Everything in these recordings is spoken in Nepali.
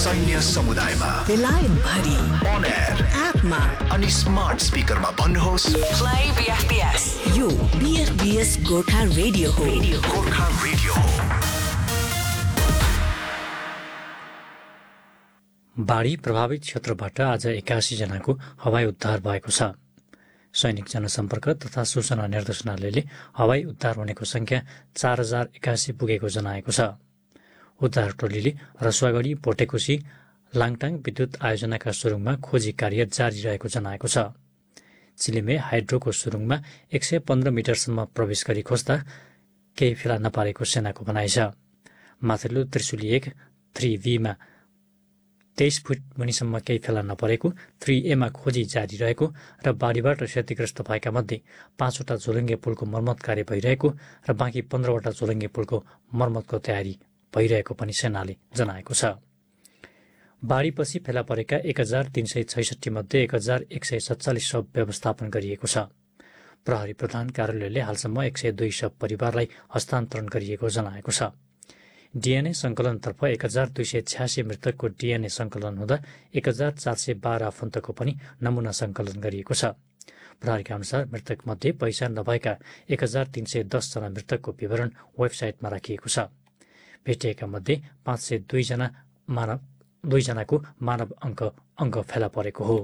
सैन्य समुदायमा, बेलायत भरि, अन एयर, एपमा अनि स्मार्ट स्पिकरमा भन्नुहोस् प्ले बीएफबीएस। यो बीएफबीएस गोर्खा रेडियो हो। गोर्खा रेडियो हो। बाढी प्रभावित क्षेत्रबाट आज 81 जनाको हवाई उद्धार भएको छ। सैनिक जनसम्पर्क तथा सूचना निर्देशनालयले हवाई उद्धार हुनेको संख्या 4081 पुगेको जनाएको छ। उद्धार टोलीले रसुवागढी, पोटेकोसी, लाङटाङ विद्युत आयोजनाका सुरुङमा खोजी कार्य जारी रहेको जनाएको छ। चिलिमे हाइड्रोको सुरुङमा 115 मिटरसम्म प्रवेश गरी खोज्दा केही फेला नपारेको सेनाको भनाइ छ। माथिल्लो त्रिशुली 1 3V मा 23 फुट मुनिसम्म केही फेला नपरेको, 3A मा खोजी जारी रहेको र बाढीबाट क्षतिग्रस्त भएका मध्ये 5वटा झोलुङ्गे पुलको मर्मत कार्य भइरहेको र बाँकी 15वटा झोलुङ्गे पुलको मर्मतको तयारी भइरहेको पनि सेनाले जनाएको छ। बाढीपछि फेला परेका 1366 मध्ये 1147 शव व्यवस्थापन गरिएको छ। प्रहरी प्रधान कार्यालयले हालसम्म 102 शव परिवारलाई हस्तान्तरण गरिएको जनाएको छ। डीएनए संकलनतर्फ 1286 मृतकको डीएनए संकलन हुँदा 1412 आफन्तको पनि नमुना संकलन गरिएको छ। प्रहरीका अनुसार मृतक मध्ये पहिचान नभएका 1310 जना मृतकको विवरण वेबसाइटमा राखिएको छ। भेटिएका मध्ये 502 जनाको मानव अङ्क फेला परेको हो।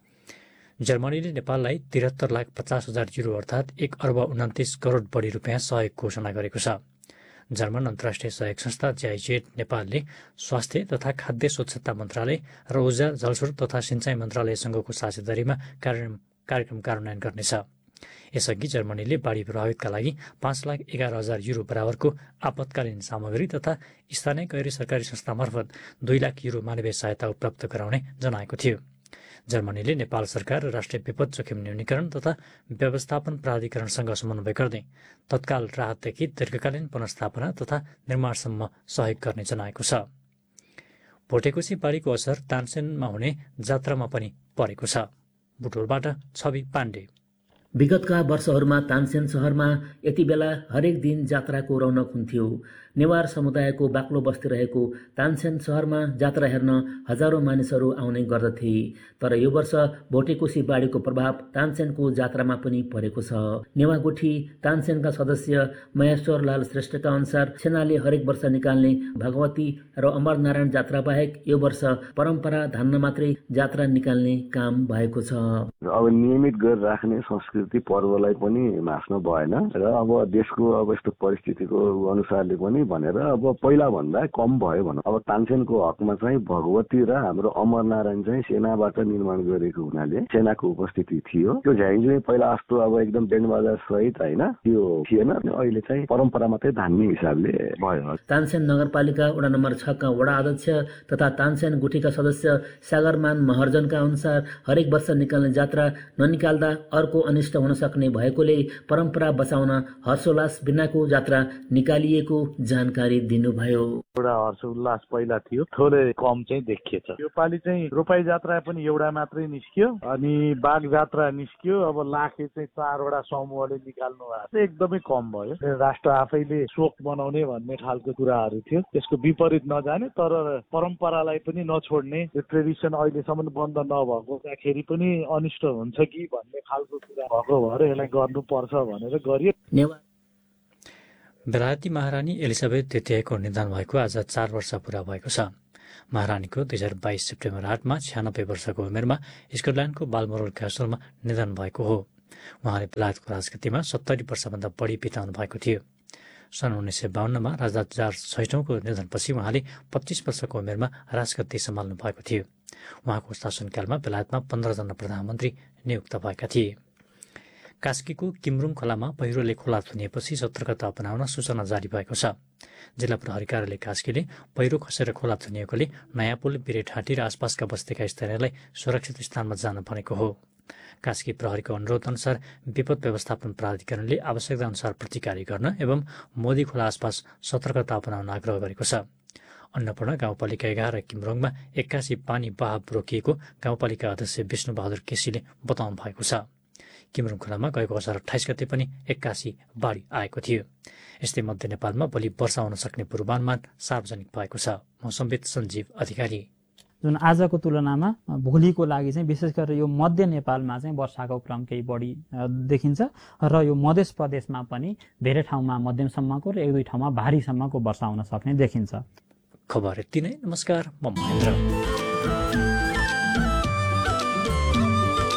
जर्मनीले नेपाललाई 73,50,000 युरो अर्थात् 1,29 करोड बढी रुपियाँ सहयोग घोषणा गरेको छ। जर्मन अन्तर्राष्ट्रिय सहयोग संस्था जाइजेड नेपालले स्वास्थ्य तथा खाद्य स्वच्छता मन्त्रालय र ऊर्जा, जलस्रोत तथा सिंचाई मन्त्रालयसँगको साझेदारीमा कार्यक्रम कार्यान्वयन गर्नेछ। यसअघि जर्मनीले बाढी प्रभावितका लागि 5,11,000 युरो बराबरको आपतकालीन सामग्री तथा स्थानीय गैर सरकारी संस्था मार्फत 2 लाख युरो मानवीय सहायता उपलब्ध गराउने जनाएको थियो। जर्मनीले नेपाल सरकार र राष्ट्रिय विपद जोखिम न्यूनीकरण तथा व्यवस्थापन प्राधिकरणसँग समन्वय गर्दै तत्काल राहतदेखि दीर्घकालीन पुनर्स्थापना तथा निर्माणसम्म सहयोग गर्ने जनाएको छ। भोटेकोसी बाढीको असर तानसेनमा हुने जात्रामा पनि परेको छ। बुटोलबाट छवि पाण्डे। विगतका वर्षहरूमा तानसेन शहरमा यति बेला हरेक दिन जात्राको रौनक हुन्थ्यो। नेवार समुदायको बाक्लो बस्ती रहेको तानसेन शहरमा जात्रा हेर्न हजारौं मानिसहरू आउने गर्दथे। तर यो वर्ष भोटेकोसी बाढीको प्रभाव तानसेनको जात्रामा पनि परेको छ। नेवागोठी तानसेनका सदस्य महेश्वर लाल श्रेष्ठका अनुसार सेनाले हरेक वर्ष निकाल्ने भगवती र अमरनारायण जात्रा बाहेक यो वर्ष परम्परा धान्न मात्रै जात्रा निकाल्ने काम भएको छ। अब नियमित गरेर राख्ने संस्कृति पर्वलाई पनि मास्न भएन र अब देशको अब यस्तो परिस्थितिको अनुसारले पनि भनेर अब पहिला भन्दा कम भयो भनौँ। अब तानसेनको हकमा चाहिँ भगवती र हाम्रो अमरनारायण चाहिँ सेनाबाट निर्माण गरेको हुनाले सेनाको उपस्थिति थियो। त्यो झ्याइझुइ पहिला जस्तो अब एकदम बेन्ड बजार सहित होइन त्यो थिएन। अहिले चाहिँ परम्परा मात्रै धान्ने हिसाबले भयो। तानसेन नगरपालिका वडा नम्बर 6 का वडा अध्यक्ष तथा तानसेन गुठीका सदस्य सागरमान महर्जनका अनुसार हरेक वर्ष निकाल्ने जात्रा ननिकाल्दा अर्को अनिष्ट हुन सक्ने भएकोले परम्परा बचाउन हर्षोल्लास बिनाको जात्रा निकालिएको जानकारी दिनुभयो। एउटा हर्षोल्लास पहिला थियो, थोरै कम चाहिँ देखिएछ। यो पालि चाहिँ रोपाई जात्रा पनि एउटा मात्रै निस्कियो अनि बाघ जात्रा निस्कियो। अब लाखे चाहिँ 4वटा समूहले निकाल्नु भएको एकदमै कम भयो। राष्ट्र आफैले शोक मनाउने भन्ने खालको कुराहरू थियो, त्यसको विपरीत नजाने तर परम्परालाई पनि नछोड्ने, यो ट्रेडिसन अहिलेसम्म बन्द नभएको खेरि पनि अनिष्ट हुन्छ कि भन्ने खालको कुरा भएको भएर यसलाई गर्नुपर्छ भनेर गरियो। बेलायती महारानी एलिजाबेथ द्वितीयको निधन भएको आज 4 वर्ष पूरा भएको छ। महारानीको 2022 सेप्टेम्बर 8 मा 96 वर्षको उमेरमा स्कटल्याण्डको बालमोरल क्यासलमा निधन भएको हो। उहाँले बेलायतको राजगद्दीमा 70 वर्षभन्दा बढी बिताउनु भएको थियो। सन् 1952 मा राजा जर्ज 6औं को निधनपछि उहाँले 25 वर्षको उमेरमा राजगद्दी सम्हाल्नु भएको थियो। उहाँको शासनकालमा बेलायतमा 15 जना प्रधानमन्त्री नियुक्त भएका थिए। कास्कीको किमरुङ खोलामा पहिरोले खोला थुनिएपछि सतर्कता अपनाउन सूचना जारी भएको छ। जिल्ला प्रहरी कार्यालय कास्कीले पहिरो खसेर खोला थुनिएकोले नयाँ पुल, बिरेठाँटी र आसपासका बस्तीका स्थानीयलाई सुरक्षित स्थानमा जान भनेको हो। कास्की प्रहरीको अनुरोध अनुसार विपद व्यवस्थापन प्राधिकरणले आवश्यकता अनुसार प्रतिकारी गर्न एवं मोदी खोला आसपास सतर्कता अपनाउन आग्रह गरेको छ। अन्नपूर्ण गाउँपालिका 11 किमरुङमा 81 पानी बहाव रोकिएको गाउँपालिका अध्यक्ष विष्णु बहादुर केसीले बताउनु भएको छ। किमरुङ खोलामा गएको असार 28 गते पनि 81 बाढी आएको थियो। यस्तै मध्य नेपालमा भोलि वर्षा हुन सक्ने पूर्वानुमान सार्वजनिक भएको छ। मौसमविद सञ्जीव अधिकारी। जुन आजको तुलनामा भोलिको लागि चाहिँ विशेष गरेर यो मध्य नेपालमा चाहिँ वर्षाको क्रम केही बढी देखिन्छ र यो मध्य प्रदेशमा पनि धेरै ठाउँमा मध्यमसम्मको र एक दुई ठाउँमा भारीसम्मको वर्षा हुन सक्ने देखिन्छ। खबर यति नै। नमस्कार, म महेन्द्र।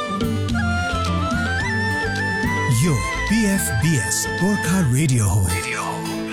यो PFBS गोर्खा रेडियो हो।